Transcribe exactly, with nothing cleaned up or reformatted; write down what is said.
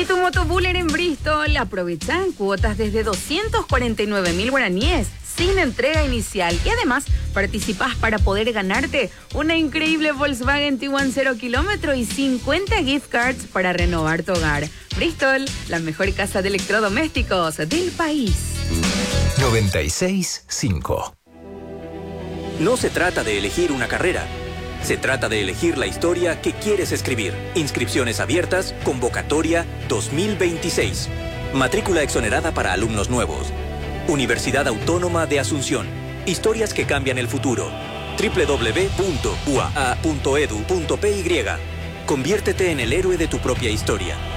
¿Y tu motobuller en Bristol? Aprovecha en cuotas desde doscientos cuarenta y nueve mil guaraníes sin entrega inicial. Y además participás para poder ganarte una increíble Volkswagen Tiguan cero kilómetro y cincuenta gift cards para renovar tu hogar. Bristol, la mejor casa de electrodomésticos del país. noventa y seis punto cinco. No se trata de elegir una carrera. Se trata de elegir la historia que quieres escribir. Inscripciones abiertas, convocatoria dos mil veintiséis. Matrícula exonerada para alumnos nuevos. Universidad Autónoma de Asunción. Historias que cambian el futuro. doble u doble u doble u punto u a a punto e d u punto p y. Conviértete en el héroe de tu propia historia.